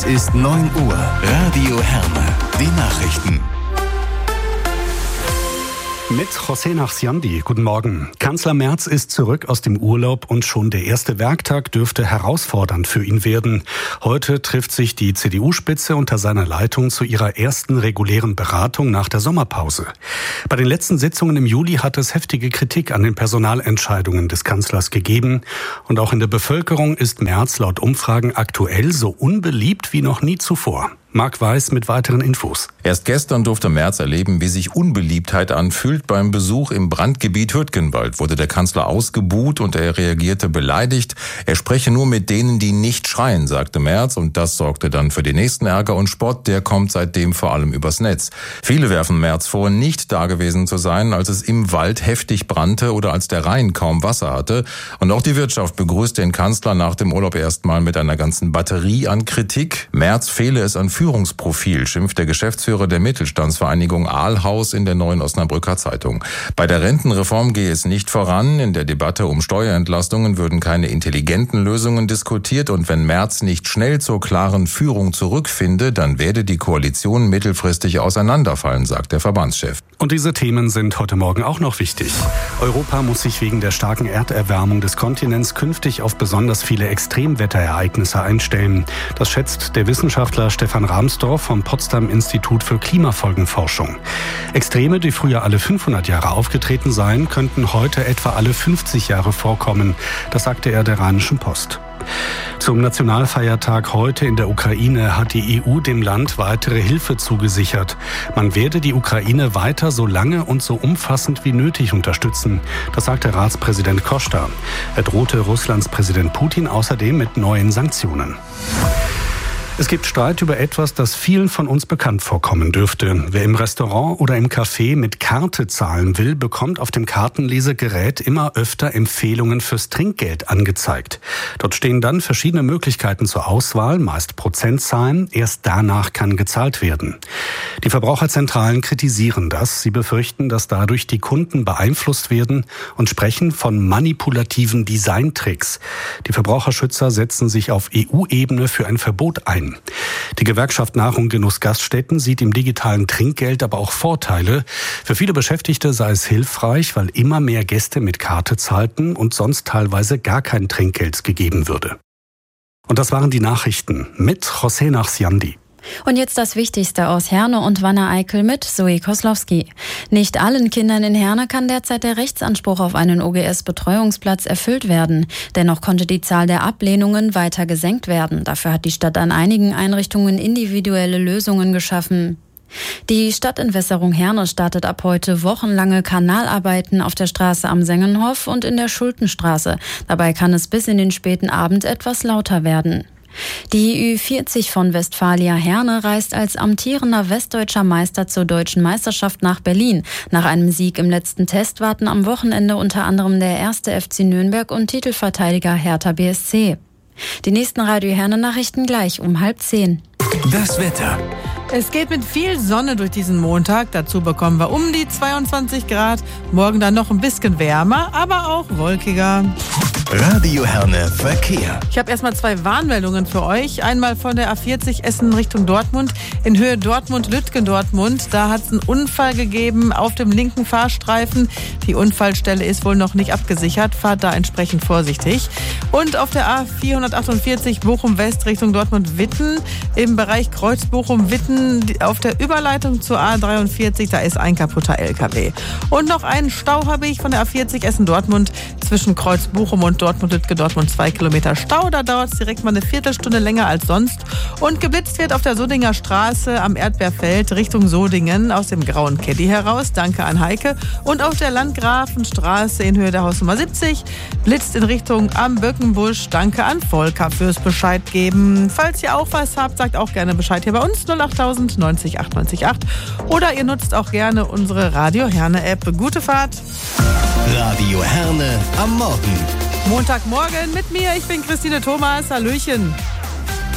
ist 9 Uhr. Radio Herne. Die Nachrichten. Mit José Nachsiandi. Guten Morgen. Kanzler Merz ist zurück aus dem Urlaub und schon der erste Werktag dürfte herausfordernd für ihn werden. Heute trifft sich die CDU-Spitze unter seiner Leitung zu ihrer ersten regulären Beratung nach der Sommerpause. Bei den letzten Sitzungen im Juli hat es heftige Kritik an den Personalentscheidungen des Kanzlers gegeben. Und auch in der Bevölkerung ist Merz laut Umfragen aktuell so unbeliebt wie noch nie zuvor. Marc Weiß mit weiteren Infos. Erst gestern durfte Merz erleben, wie sich Unbeliebtheit anfühlt. Beim Besuch im Brandgebiet Hürtgenwald wurde der Kanzler ausgebuht und er reagierte beleidigt. Er spreche nur mit denen, die nicht schreien, sagte Merz. Und das sorgte dann für den nächsten Ärger und Spott. Der kommt seitdem vor allem übers Netz. Viele werfen Merz vor, nicht dagewesen zu sein, als es im Wald heftig brannte oder als der Rhein kaum Wasser hatte. Und auch die Wirtschaft begrüßt den Kanzler nach dem Urlaub erstmal mit einer ganzen Batterie an Kritik. Merz fehle es an Führungsprofil, schimpft der Geschäftsführer der Mittelstandsvereinigung Aalhaus in der Neuen Osnabrücker Zeitung. Bei der Rentenreform gehe es nicht voran. In der Debatte um Steuerentlastungen würden keine intelligenten Lösungen diskutiert. Und wenn Merz nicht schnell zur klaren Führung zurückfinde, dann werde die Koalition mittelfristig auseinanderfallen, sagt der Verbandschef. Und diese Themen sind heute Morgen auch noch wichtig. Europa muss sich wegen der starken Erderwärmung des Kontinents künftig auf besonders viele Extremwetterereignisse einstellen. Das schätzt der Wissenschaftler Stefan Rahmsdorf vom Potsdam Institut für Klimafolgenforschung. Extreme, die früher alle 500 Jahre aufgetreten seien, könnten heute etwa alle 50 Jahre vorkommen. Das sagte er der Rheinischen Post. Zum Nationalfeiertag heute in der Ukraine hat die EU dem Land weitere Hilfe zugesichert. Man werde die Ukraine weiter so lange und so umfassend wie nötig unterstützen. Das sagte Ratspräsident Costa. Er drohte Russlands Präsident Putin außerdem mit neuen Sanktionen. Es gibt Streit über etwas, das vielen von uns bekannt vorkommen dürfte. Wer im Restaurant oder im Café mit Karte zahlen will, bekommt auf dem Kartenlesegerät immer öfter Empfehlungen fürs Trinkgeld angezeigt. Dort stehen dann verschiedene Möglichkeiten zur Auswahl, meist Prozentzahlen. Erst danach kann gezahlt werden. Die Verbraucherzentralen kritisieren das. Sie befürchten, dass dadurch die Kunden beeinflusst werden und sprechen von manipulativen Designtricks. Die Verbraucherschützer setzen sich auf EU-Ebene für ein Verbot ein. Die Gewerkschaft Nahrung Genuss Gaststätten sieht im digitalen Trinkgeld aber auch Vorteile. Für viele Beschäftigte sei es hilfreich, weil immer mehr Gäste mit Karte zahlten und sonst teilweise gar kein Trinkgeld gegeben würde. Und das waren die Nachrichten mit José Nachsiandi. Und jetzt das Wichtigste aus Herne und Wanne-Eickel mit Zoe Koslowski. Nicht allen Kindern in Herne kann derzeit der Rechtsanspruch auf einen OGS-Betreuungsplatz erfüllt werden. Dennoch konnte die Zahl der Ablehnungen weiter gesenkt werden. Dafür hat die Stadt an einigen Einrichtungen individuelle Lösungen geschaffen. Die Stadtentwässerung Herne startet ab heute wochenlange Kanalarbeiten auf der Straße am Sengenhof und in der Schultenstraße. Dabei kann es bis in den späten Abend etwas lauter werden. Die Ü40 von Westfalia Herne reist als amtierender westdeutscher Meister zur deutschen Meisterschaft nach Berlin. Nach einem Sieg im letzten Test warten am Wochenende unter anderem der 1. FC Nürnberg und Titelverteidiger Hertha BSC. Die nächsten Radio Herne Nachrichten gleich um 9:30. Das Wetter. Es geht mit viel Sonne durch diesen Montag. Dazu bekommen wir um die 22 Grad. Morgen dann noch ein bisschen wärmer, aber auch wolkiger. Radio Herne Verkehr. Ich habe erstmal 2 Warnmeldungen für euch. Einmal von der A40 Essen Richtung Dortmund. In Höhe Dortmund-Lütgendortmund. Da hat es einen Unfall gegeben auf dem linken Fahrstreifen. Die Unfallstelle ist wohl noch nicht abgesichert. Fahrt da entsprechend vorsichtig. Und auf der A448 Bochum-West Richtung Dortmund-Witten. Im Bereich Kreuz Bochum-Witten auf der Überleitung zur A43. Da ist ein kaputter LKW. Und noch einen Stau habe ich von der A40 Essen-Dortmund zwischen Kreuz Bochum und Dortmund 2 Kilometer Stau. Da dauert es direkt mal eine Viertelstunde länger als sonst. Und geblitzt wird auf der Sodinger Straße am Erdbeerfeld Richtung Sodingen aus dem grauen Caddy heraus. Danke an Heike. Und auf der Landgrafenstraße in Höhe der Hausnummer 70 blitzt in Richtung am Böckenbusch. Danke an Volker fürs Bescheid geben. Falls ihr auch was habt, sagt auch gerne Bescheid hier bei uns 08000 90 98 8. Oder ihr nutzt auch gerne unsere Radio Herne App. Gute Fahrt. Radio Herne am Morgen. Montagmorgen mit mir, ich bin Christine Thomas. Hallöchen.